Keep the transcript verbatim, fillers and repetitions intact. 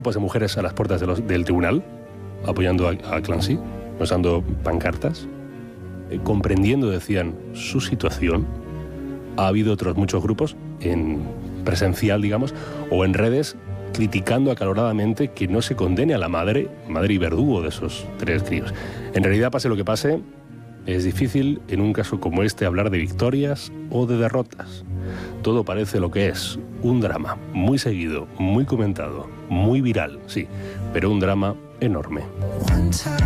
Grupos de mujeres a las puertas de los, del tribunal, apoyando a, a Clancy, usando pancartas, eh, comprendiendo, decían, su situación. Ha habido otros muchos grupos, en presencial, digamos, o en redes, criticando acaloradamente que no se condene a la madre, madre y verdugo de esos tres críos. En realidad, pase lo que pase, es difícil en un caso como este hablar de victorias o de derrotas. Todo parece lo que es, un drama muy seguido, muy comentado, muy viral, sí, pero un drama enorme.